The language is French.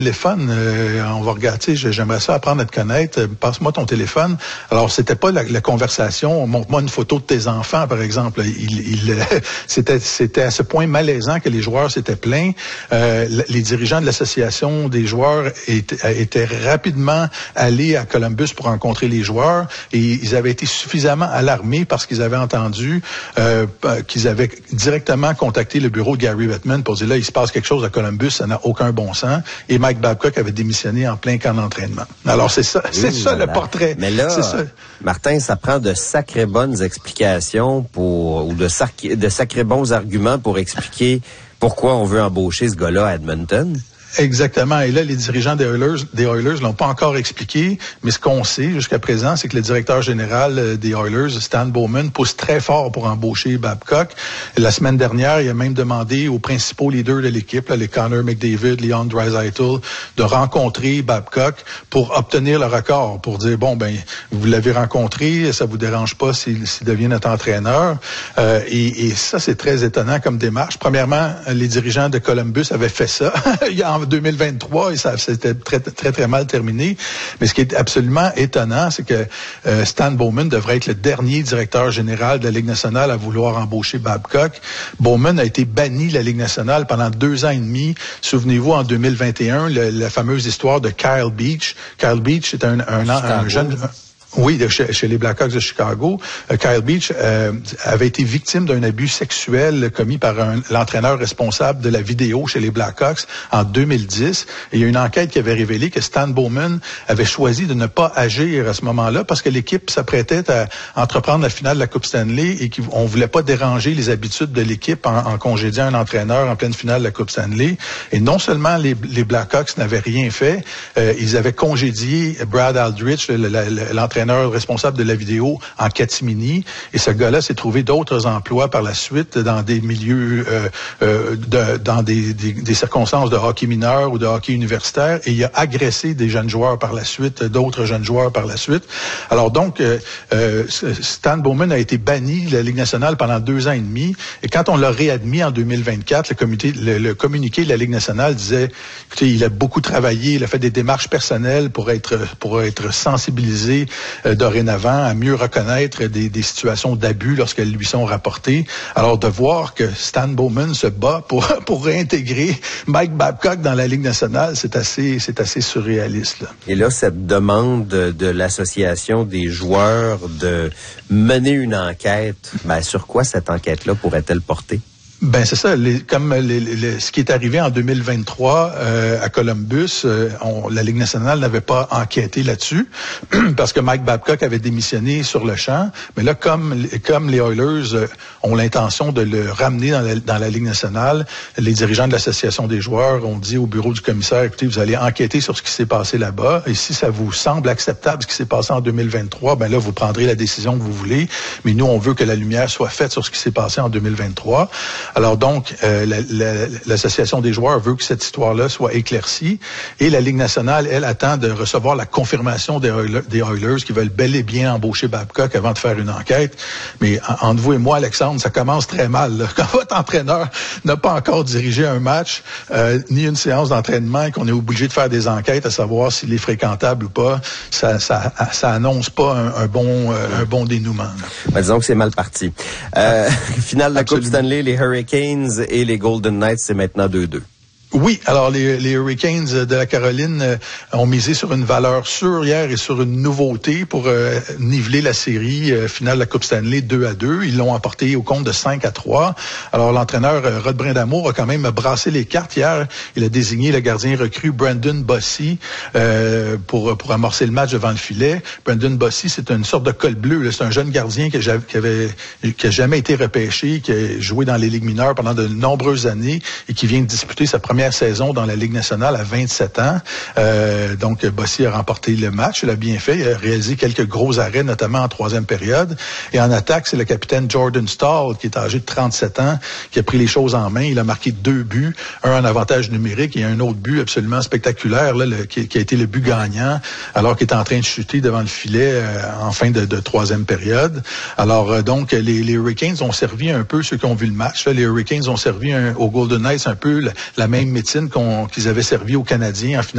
téléphone, on va regarder, j'aimerais ça apprendre à te connaître, passe-moi ton téléphone. Alors, c'était pas la conversation, montre-moi une photo de tes enfants, par exemple. C'était à ce point malaisant que les joueurs s'étaient plaints. Les dirigeants de l'association des joueurs étaient rapidement allés à Columbus pour rencontrer les joueurs et ils avaient été suffisamment alarmés parce qu'ils avaient entendu qu'ils avaient directement contacté le bureau de Gary Bettman pour dire là, il se passe quelque chose à Columbus, ça n'a aucun bon sens. Et Mike Babcock avait démissionné en plein camp d'entraînement. Alors, c'est ça, le portrait. Mais là, Martin, ça prend de sacrées bonnes explications ou de sacrés bons arguments pour expliquer pourquoi on veut embaucher ce gars-là à Edmonton. Exactement. Et là, les dirigeants des Oilers l'ont pas encore expliqué, mais ce qu'on sait jusqu'à présent, c'est que le directeur général des Oilers, Stan Bowman, pousse très fort pour embaucher Babcock. La semaine dernière, il a même demandé aux principaux leaders de l'équipe, les Connor McDavid, Leon Draisaitl, de rencontrer Babcock pour obtenir leur accord, pour dire, bon, ben, vous l'avez rencontré, ça vous dérange pas s'il devient notre entraîneur. Et ça, c'est très étonnant comme démarche. Premièrement, les dirigeants de Columbus avaient fait ça en 2023 et ça s'était très mal terminé. Mais ce qui est absolument étonnant, c'est que Stan Bowman devrait être le dernier directeur général de la Ligue nationale à vouloir embaucher Babcock. Bowman a été banni de la Ligue nationale pendant 2 ans et demi. Souvenez-vous, en 2021, la fameuse histoire de Kyle Beach. Kyle Beach est un jeune... Oui, chez les Blackhawks de Chicago. Kyle Beach avait été victime d'un abus sexuel commis par l'entraîneur responsable de la vidéo chez les Blackhawks en 2010. Et il y a une enquête qui avait révélé que Stan Bowman avait choisi de ne pas agir à ce moment-là parce que l'équipe s'apprêtait à entreprendre la finale de la Coupe Stanley et qu'on voulait pas déranger les habitudes de l'équipe en congédiant un entraîneur en pleine finale de la Coupe Stanley. Et non seulement les Blackhawks n'avaient rien fait, ils avaient congédié Brad Aldrich, l'entraîneur responsable de la vidéo en catimini, et ce gars-là s'est trouvé d'autres emplois par la suite dans des milieux, dans des circonstances de hockey mineur ou de hockey universitaire, et il a agressé des jeunes joueurs par la suite, d'autres jeunes joueurs par la suite. Alors donc, Stan Bowman a été banni de la Ligue nationale pendant 2 ans et demi, et quand on l'a réadmis en 2024, le communiqué de la Ligue nationale disait, écoutez, il a beaucoup travaillé, il a fait des démarches personnelles pour être sensibilisé dorénavant à mieux reconnaître des situations d'abus lorsqu'elles lui sont rapportées. Alors de voir que Stan Bowman se bat pour réintégrer Mike Babcock dans la Ligue nationale, c'est assez surréaliste, là. Et là, cette demande de l'association des joueurs de mener une enquête, sur quoi cette enquête-là pourrait-elle porter? Ben c'est ça, ce qui est arrivé en 2023 à Columbus, la Ligue nationale n'avait pas enquêté là-dessus parce que Mike Babcock avait démissionné sur le champ, mais là comme les Oilers ont l'intention de le ramener dans la Ligue nationale, les dirigeants de l'association des joueurs ont dit au bureau du commissaire, écoutez, vous allez enquêter sur ce qui s'est passé là-bas et si ça vous semble acceptable ce qui s'est passé en 2023, ben là vous prendrez la décision que vous voulez, mais nous on veut que la lumière soit faite sur ce qui s'est passé en 2023. Alors donc, l'association des joueurs veut que cette histoire-là soit éclaircie et la Ligue nationale, elle, attend de recevoir la confirmation des Oilers qui veulent bel et bien embaucher Babcock avant de faire une enquête. Mais entre vous et moi, Alexandre, ça commence très mal, là. Quand votre entraîneur n'a pas encore dirigé un match, ni une séance d'entraînement et qu'on est obligé de faire des enquêtes à savoir s'il est fréquentable ou pas, ça annonce pas un bon dénouement. Disons que c'est mal parti. Finale de la Coupe Stanley, les Hurricanes et les Golden Knights, c'est maintenant 2-2. Oui, alors les Hurricanes de la Caroline ont misé sur une valeur sûre hier et sur une nouveauté pour niveler la série finale de la Coupe Stanley 2-2. Ils l'ont emporté au compte de 5-3. Alors l'entraîneur Rod Brindamour a quand même brassé les cartes hier. Il a désigné le gardien recru Brendan Bossy pour amorcer le match devant le filet. Brendan Bossy, c'est une sorte de col bleu. C'est un jeune gardien qui a jamais été repêché, qui a joué dans les ligues mineures pendant de nombreuses années et qui vient de disputer sa première saison dans la Ligue nationale à 27 ans. Donc, Bossy a remporté le match. Il a bien fait. Il a réalisé quelques gros arrêts, notamment en 3e période. Et en attaque, c'est le capitaine Jordan Staal, qui est âgé de 37 ans, qui a pris les choses en main. Il a marqué 2 buts, un en avantage numérique et un autre but absolument spectaculaire, là, qui a été le but gagnant, alors qu'il est en train de chuter devant le filet en fin de 3e période. Alors, donc, les Hurricanes ont servi un peu, ceux qui ont vu le match, là, les Hurricanes ont servi aux Golden Knights un peu la même médecine qu'ils avaient servi aux Canadiens en finale